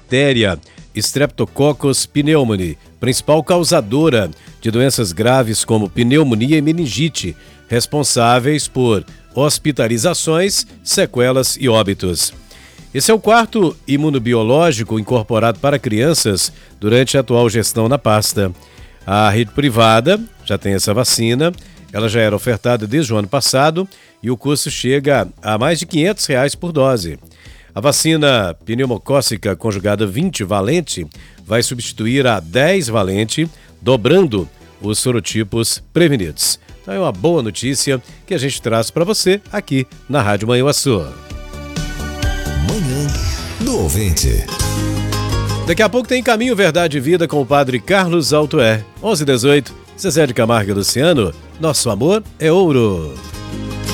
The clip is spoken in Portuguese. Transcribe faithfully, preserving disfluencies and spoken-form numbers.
bactéria Streptococcus pneumoniae, principal causadora de doenças graves como pneumonia e meningite, responsáveis por hospitalizações, sequelas e óbitos. Esse é o quarto imunobiológico incorporado para crianças durante a atual gestão na pasta. A rede privada já tem essa vacina, ela já era ofertada desde o ano passado e o custo chega a mais de quinhentos reais por dose. A vacina pneumocócica conjugada vinte valente vai substituir a dez valente, dobrando os sorotipos prevenidos. Então é uma boa notícia que a gente traz para você aqui na Rádio Manhuaçu. Manhã do Ouvinte. Daqui a pouco tem Caminho, Verdade e Vida com o padre Carlos Altoé. onze e dezoito, Zezé de Camargo e Luciano, nosso amor é ouro.